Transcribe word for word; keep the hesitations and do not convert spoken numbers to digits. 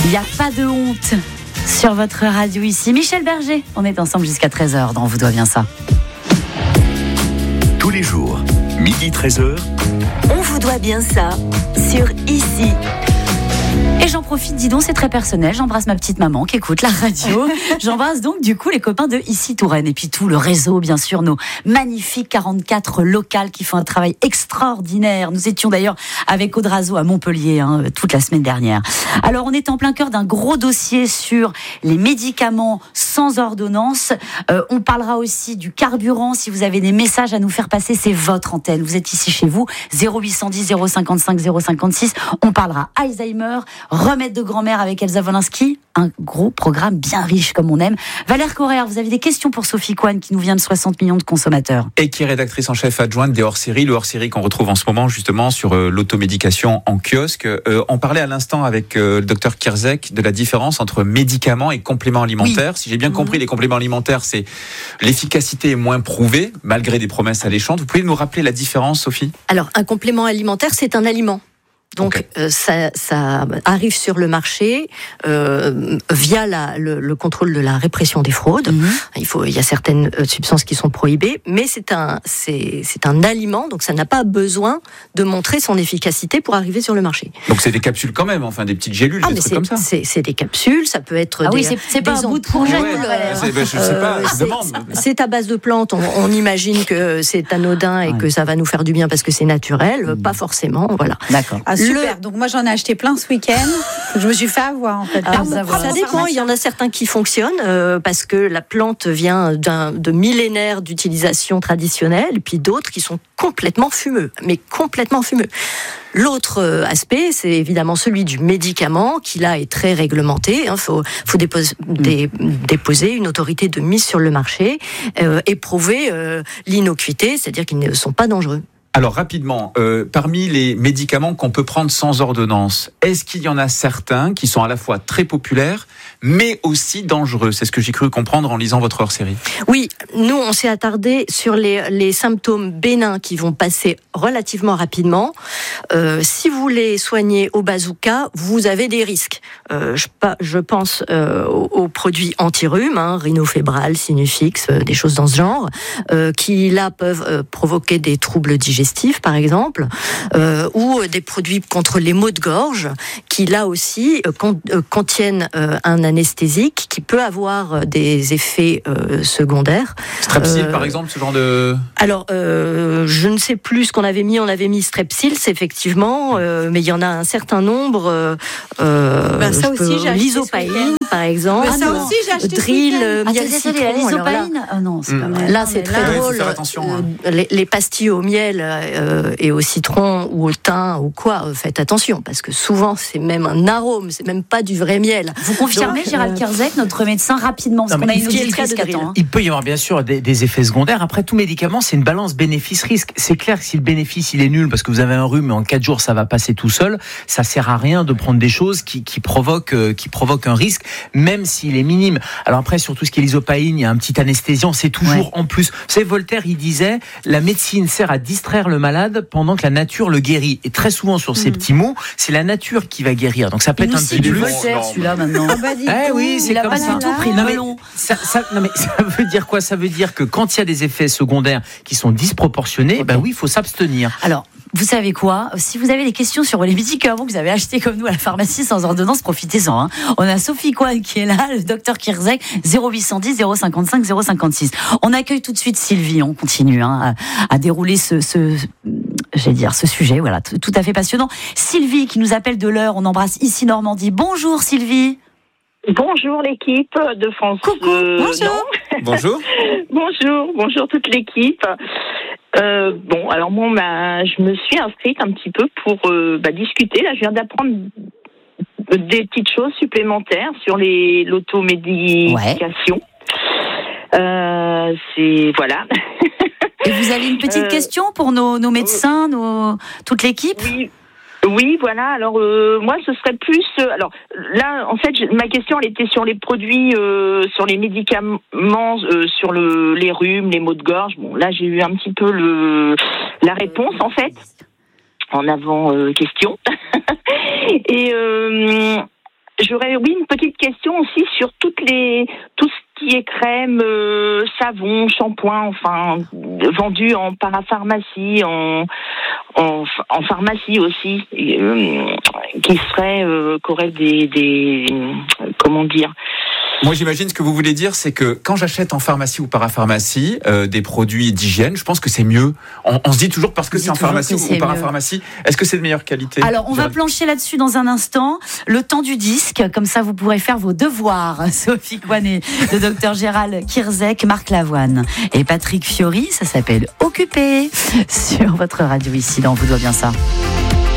Il n'y a pas de honte sur votre radio ici. Michel Berger, on est ensemble jusqu'à treize heures dans On vous doit bien ça. Tous les jours, midi treize heures. On vous doit bien ça sur Ici. Et j'en profite, dis donc, c'est très personnel. J'embrasse ma petite maman qui écoute la radio. J'embrasse donc du coup les copains de Ici Touraine et puis tout le réseau, bien sûr, nos magnifiques quarante-quatre locales qui font un travail extraordinaire. Nous étions d'ailleurs avec Audrazo à Montpellier hein, toute la semaine dernière. Alors on est en plein cœur d'un gros dossier sur les médicaments sans ordonnance. Euh, on parlera aussi du carburant. Si vous avez des messages à nous faire passer, c'est votre antenne. Vous êtes ici chez vous, zéro huit cent dix, zéro cinquante-cinq, zéro cinquante-six. On parlera Alzheimer, remède de grand-mère avec Elsa Wolinski, un gros programme bien riche comme on aime. Valère Correa, vous avez des questions pour Sophie Coine qui nous vient de soixante millions de consommateurs. Et qui est rédactrice en chef adjointe des hors-séries, le hors-série qu'on retrouve en ce moment justement sur euh, l'automédication en kiosque. Euh, on parlait à l'instant avec euh, le docteur Kierzek de la différence entre médicaments et compléments alimentaires. Oui. Si j'ai bien compris, mmh. les compléments alimentaires, c'est l'efficacité est moins prouvée, malgré des promesses alléchantes. Vous pouvez nous rappeler la différence, Sophie ? Alors, un complément alimentaire, c'est un aliment. Donc okay. euh, ça, ça arrive sur le marché euh, via la, le, le contrôle de la répression des fraudes. Mmh. Il faut, il y a certaines substances qui sont prohibées, mais c'est un, c'est, c'est un aliment, donc ça n'a pas besoin de montrer son efficacité pour arriver sur le marché. Donc c'est des capsules quand même, enfin des petites gélules, ah, des trucs comme ça. C'est, c'est des capsules, ça peut être ah des. Oui, c'est, c'est pas un bout de projet. Ouais, euh, c'est, ben, je sais pas, je c'est, demande. C'est à base de plantes. On, on imagine que c'est anodin et ouais. que ça va nous faire du bien parce que c'est naturel. Mmh. Pas forcément, voilà. D'accord. Ah, super. Le... Donc moi j'en ai acheté plein ce week-end. Je me suis fait avoir en fait. Ah, ça, ça dépend. Il y en a certains qui fonctionnent euh, parce que la plante vient d'un, de millénaires d'utilisation traditionnelle, et puis d'autres qui sont complètement fumeux, mais complètement fumeux. L'autre aspect, c'est évidemment celui du médicament, qui là est très réglementé. Il hein, faut, faut déposer, dé, déposer une autorité de mise sur le marché euh, et prouver euh, l'innocuité, c'est-à-dire qu'ils ne sont pas dangereux. Alors rapidement, euh, parmi les médicaments qu'on peut prendre sans ordonnance, est-ce qu'il y en a certains qui sont à la fois très populaires, mais aussi dangereux ? C'est ce que j'ai cru comprendre en lisant votre hors-série. Oui, nous on s'est attardé sur les, les symptômes bénins qui vont passer relativement rapidement. Euh, si vous les soignez au bazooka, vous avez des risques. Euh, je, je pense euh, aux, aux produits anti-rhume, hein, Rhinofébral, Sinufix, euh, des choses dans ce genre, euh, qui là peuvent euh, provoquer des troubles digestifs, par exemple, euh, ou des produits contre les maux de gorge, qui là aussi euh, con, euh, contiennent euh, un anesthésique qui peut avoir des effets euh, secondaires. Strepsil, euh, par exemple, ce genre de... Alors, euh, je ne sais plus ce qu'on avait mis. On avait mis Strepsils, effectivement, euh, mais il y en a un certain nombre. Euh, ben, ça aussi, peux, j'ai acheté l'isopaïne, par exemple. Ben, ça aussi, j'ai acheté Drill, ce miel citron. L'isopaïne ah non, c'est mmh. pas mal. Là, c'est très là, drôle. Faire attention, hein. euh, les, les pastilles au miel euh, et au citron ou au thym ou quoi, euh, faites attention, parce que souvent, c'est même un arôme, c'est même pas du vrai miel. Vous confirmez, Donc, Gérald euh... Kierzek, notre médecin, rapidement, parce non, qu'on a une auditrice qui attend. Hein. Il peut y avoir bien sûr des, des effets secondaires. Après, tout médicament, c'est une balance bénéfice-risque. C'est clair que si le bénéfice il est nul parce que vous avez un rhume et en quatre jours ça va passer tout seul, ça sert à rien de prendre des choses qui, qui provoquent euh, qui provoquent un risque, même s'il est minime. Alors après, sur tout ce qui est l'isopaïne, il y a un petit anesthésiant, c'est toujours ouais. en plus. Vous savez, Voltaire, il disait, la médecine sert à distraire le malade pendant que la nature le guérit. Et très souvent sur ces mmh. petits mots, c'est la nature qui va guérir. Donc ça peut il être un petit plus. Voltaire, celui-là maintenant. Ah bah, eh oui, c'est il comme a pas ça. du tout pris le melon. Ça, ça, non mais ça veut dire quoi ? Ça veut dire que quand il y a des effets secondaires qui sont disproportionnés, okay. ben oui, il faut s'abstenir. Alors, vous savez quoi ? Si vous avez des questions sur les médicaments que vous avez achetés comme nous à la pharmacie sans ordonnance, profitez-en. Hein. On a Sophie Coine qui est là, le docteur Kierzek, zéro huit cent dix, zéro cinquante-cinq, zéro cinquante-six. On accueille tout de suite Sylvie. On continue hein, à, à dérouler ce, ce, j'allais dire, ce sujet. Voilà, tout, tout à fait passionnant. Sylvie qui nous appelle de l'heure. On embrasse ici Normandie. Bonjour Sylvie. Bonjour l'équipe de France. Coucou. Euh, bonjour. Bonjour. bonjour. Bonjour toute l'équipe. Euh, bon, alors moi, bah, je me suis inscrite un petit peu pour euh, bah, discuter. Là, je viens d'apprendre des petites choses supplémentaires sur les, l'automédication. Ouais. Euh, c'est voilà. Et vous avez une petite euh, question pour nos, nos médecins, nos, toute l'équipe ? Oui. Oui, voilà. Alors euh, moi, ce serait plus. Euh, alors là, en fait, je, ma question, elle était sur les produits, euh, sur les médicaments, euh, sur le, les rhumes, les maux de gorge. Bon, là, j'ai eu un petit peu le la réponse en fait en avant euh, question. Et euh, j'aurais, oui, une petite question aussi sur toutes les, tout ce qui est crème, euh, savon, shampoing, enfin, vendu en parapharmacie, en, en, en pharmacie aussi, euh, qui serait, euh, qui aurait des, des, comment dire, Moi, j'imagine ce que vous voulez dire, c'est que quand j'achète en pharmacie ou parapharmacie euh, des produits d'hygiène, je pense que c'est mieux. On, on se dit toujours parce que c'est en pharmacie ou parapharmacie, est-ce que c'est de meilleure qualité ? Alors, on va plancher là-dessus dans un instant. Le temps du disque, comme ça, vous pourrez faire vos devoirs. Sophie Coinet, le docteur Gérald Kierzek, Marc Lavoine et Patrick Fiori. Ça s'appelle Occupé sur votre radio ici dans Vous doit bien ça.